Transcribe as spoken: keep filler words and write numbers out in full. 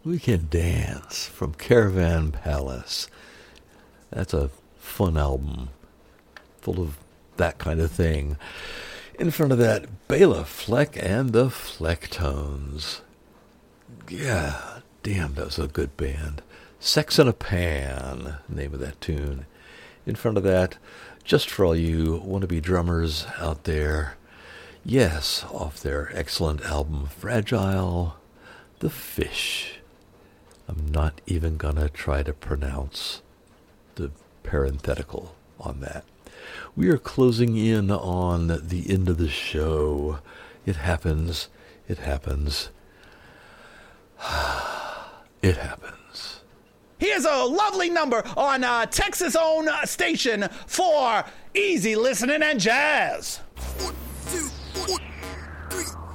We Can Dance from Caravan Palace. That's a fun album, full of that kind of thing. In front of that, Bela Fleck and the Flecktones. Yeah, damn, that was a good band. Sex in a Pan, name of that tune. In front of that, just for all you wannabe drummers out there, yes, off their excellent album Fragile, The Fish. I'm not even gonna try to pronounce the parenthetical on that. We are closing in on the end of the show. It happens. It happens. It happens. Here's a lovely number on uh, Texas' own uh, station for easy listening and jazz.